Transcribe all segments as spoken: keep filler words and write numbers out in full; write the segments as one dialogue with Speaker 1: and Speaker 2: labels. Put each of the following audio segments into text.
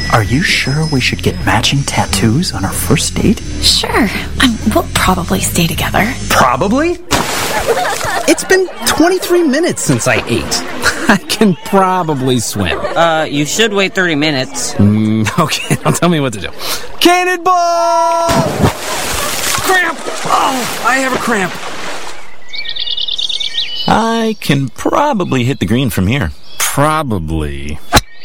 Speaker 1: Are you sure we should get matching tattoos on our first date?
Speaker 2: Sure. Um, we'll probably stay together.
Speaker 1: Probably?
Speaker 3: It's been twenty-three minutes since I ate. I can probably swim.
Speaker 4: Uh, you should wait thirty minutes.
Speaker 3: Mm, okay, now tell me what to do. Cannonball! Cramp! Oh, I have a cramp.
Speaker 5: I can probably hit the green from here.
Speaker 3: Probably.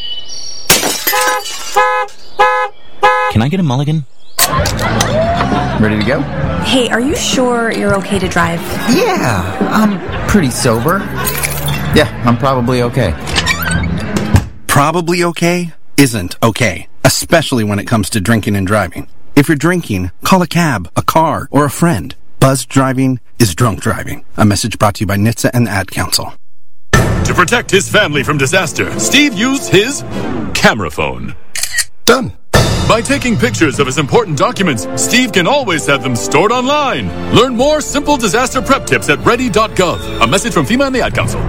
Speaker 5: Can I get a mulligan?
Speaker 1: Ready to go?
Speaker 2: Hey, are you sure you're okay to drive?
Speaker 1: Yeah, I'm pretty sober. Yeah, I'm probably okay.
Speaker 6: Probably okay isn't okay, especially when it comes to drinking and driving. If you're drinking, call a cab, a car, or a friend. Buzzed driving is drunk driving. A message brought to you by N H T S A and the Ad Council.
Speaker 7: To protect his family from disaster, Steve used his camera phone.
Speaker 6: Done.
Speaker 7: By taking pictures of his important documents, Steve can always have them stored online. Learn more simple disaster prep tips at ready dot gov. A message from FEMA and the Ad Council.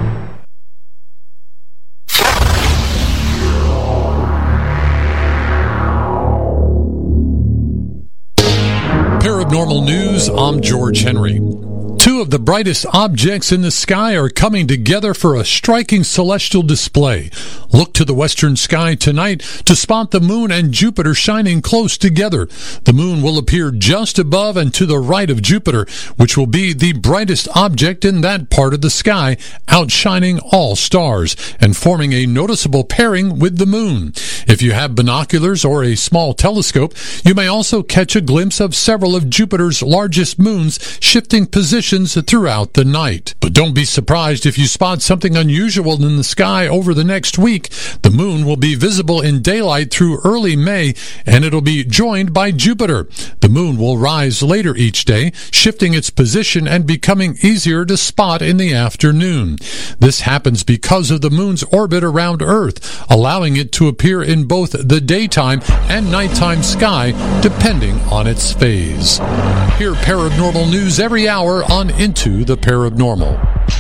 Speaker 8: Paranormal News, I'm George Henry. Two of the brightest objects in the sky are coming together for a striking celestial display. Look to the western sky tonight to spot the moon and Jupiter shining close together. The moon will appear just above and to the right of Jupiter, which will be the brightest object in that part of the sky, outshining all stars and forming a noticeable pairing with the moon. If you have binoculars or a small telescope, you may also catch a glimpse of several of Jupiter's largest moons shifting positions throughout the night. But don't be surprised if you spot something unusual in the sky over the next week. The moon will be visible in daylight through early May, and it'll be joined by Jupiter. The moon will rise later each day, shifting its position and becoming easier to spot in the afternoon. This happens because of the moon's orbit around Earth, allowing it to appear in both the daytime and nighttime sky, depending on its phase. Hear paranormal news every hour on Into the Paranormal.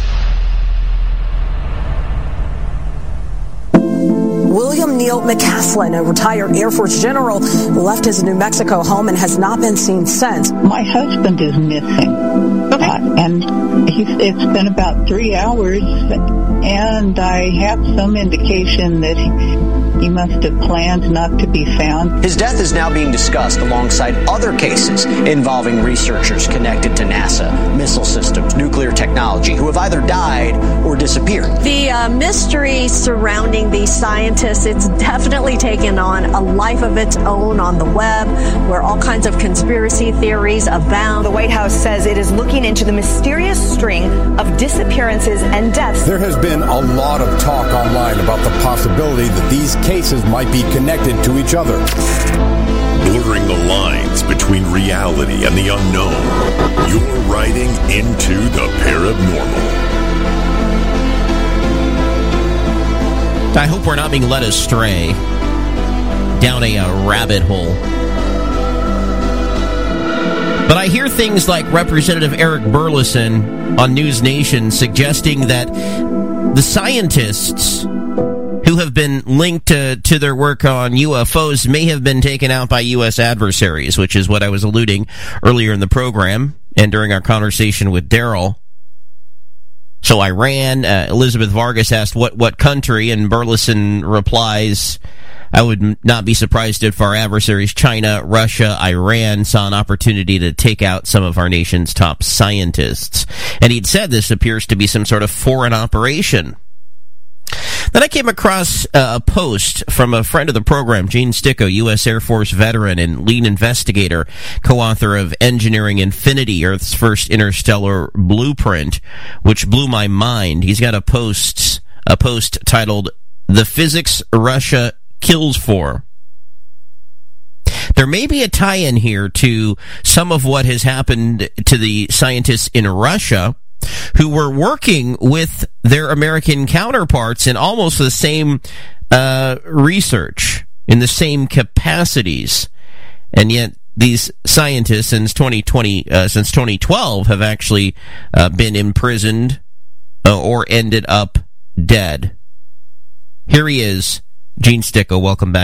Speaker 9: William Neal McCaslin, a retired Air Force general, left his New Mexico home and has not been seen since.
Speaker 10: My husband is missing. Okay. Uh, and he's, it's been about three hours, and I have some indication that he, he must have planned not to be found.
Speaker 11: His death is now being discussed alongside other cases involving researchers connected to NASA, missile systems, nuclear technology, who have either died or disappeared.
Speaker 12: The uh, mystery surrounding these scientists, it's definitely taken on a life of its own on the web, where all kinds of conspiracy theories abound.
Speaker 13: The White House says it is looking into the mysterious string of disappearances and deaths.
Speaker 14: There has been a lot of talk online about the possibility that these cases might be connected to each other.
Speaker 7: Blurring the lines between reality and the unknown. You're riding into the paranormal.
Speaker 15: I hope we're not being led astray down a, a rabbit hole. But I hear things like Representative Eric Burleson on News Nation suggesting that the scientists who have been linked to, to their work on U F Os may have been taken out by U S adversaries, which is what I was alluding earlier in the program and during our conversation with Daryl. So Iran, uh, Elizabeth Vargas asked what, what country, and Burleson replies, I would not be surprised if our adversaries, China, Russia, Iran, saw an opportunity to take out some of our nation's top scientists. And he'd said this appears to be some sort of foreign operation. Then I came across uh, a post from a friend of the program, Gene Sticco, U S Air Force veteran and lead investigator, co-author of Engineering Infinity, Earth's first interstellar blueprint, which blew my mind. He's got a post, a post titled, The Physics Russia Kills For. There may be a tie-in here to some of what has happened to the scientists in Russia who were working with their American counterparts in almost the same uh, research, in the same capacities, and yet these scientists since twenty twenty, uh, since twenty twelve, have actually uh, been imprisoned uh, or ended up dead. Here he is, Gene Sticco. Welcome back.